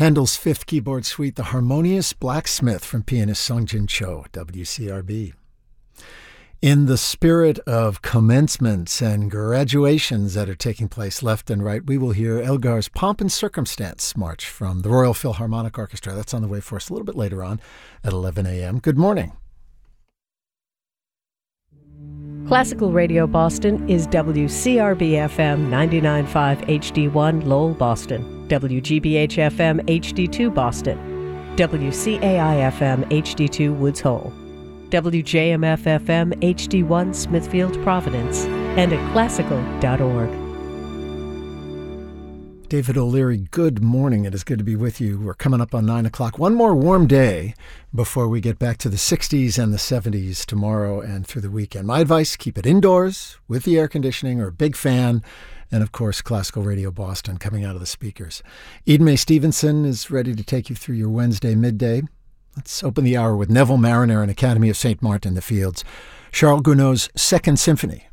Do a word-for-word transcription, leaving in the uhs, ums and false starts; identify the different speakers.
Speaker 1: Handel's Fifth Keyboard Suite, The Harmonious Blacksmith from pianist Sung-Jin Cho, W C R B. In the spirit of commencements and graduations that are taking place left and right, we will hear Elgar's Pomp and Circumstance March from the Royal Philharmonic Orchestra. That's on the way for us a little bit later on at eleven a.m. Good morning.
Speaker 2: Classical Radio Boston is W C R B F M ninety-nine point five H D one Lowell, Boston, W G B H F M H D two Boston, W C A I F M H D two Woods Hole, W J M F F M H D one Smithfield, Providence, and at classical dot org.
Speaker 1: David O'Leary, good morning. It is good to be with you. We're coming up on nine o'clock. One more warm day before we get back to the sixties and the seventies tomorrow and through the weekend. My advice, keep it indoors with the air conditioning or a big fan. And, of course, Classical Radio Boston coming out of the speakers. Eden May Stevenson is ready to take you through your Wednesday midday. Let's open the hour with Neville Marriner and Academy of Saint Martin in the Fields. Charles Gounod's Second Symphony